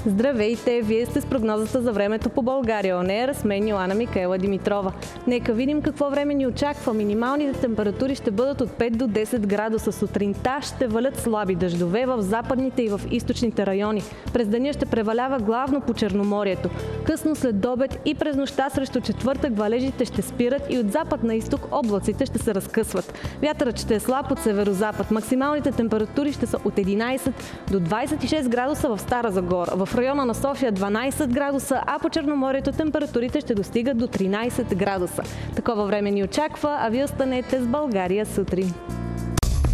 Здравейте! Вие сте с прогнозата за времето по България ОНЕР с мен Йоана Микаела Димитрова. Нека видим какво време ни очаква. Минималните температури ще бъдат от 5 до 10 градуса. Сутринта ще валят слаби дъждове в западните и в източните райони. През деня ще превалява главно по Черноморието. Късно след обед и през нощта срещу четвъртък валежите ще спират и от запад на изток облаците ще се разкъсват. Вятърът ще е слаб от северозапад. Максималните температури ще са от 11 до 26 градуса в Стара Загора. В района на София 12 градуса, а по Черноморието температурите ще достигат до 13 градуса. Такова време ни очаква, а вие останете с България сутрин.